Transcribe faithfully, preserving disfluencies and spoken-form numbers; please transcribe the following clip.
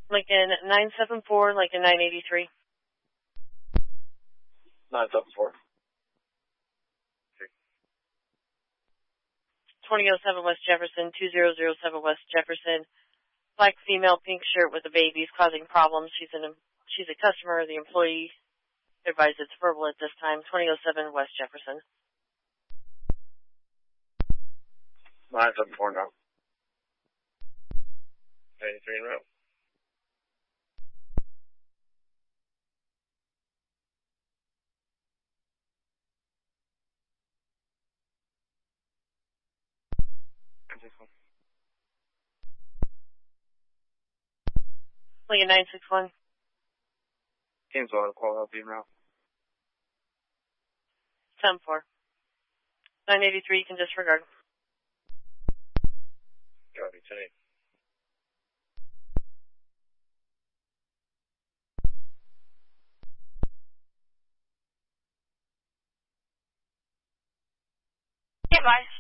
Lincoln nine seven four, Lincoln nine eighty-three. nine seven four. twenty oh seven West Jefferson, two zero zero seven West Jefferson. Black female, pink shirt with a baby is causing problems. She's an she's a customer. The employee advised it's verbal at this time. twenty oh seven West Jefferson. nine seven four now. ninety-three in route. Lincoln nine six one. Teams will call help you in route. ten four. nine eighty-three, you can disregard. Copy, ten eight. Okay, bye.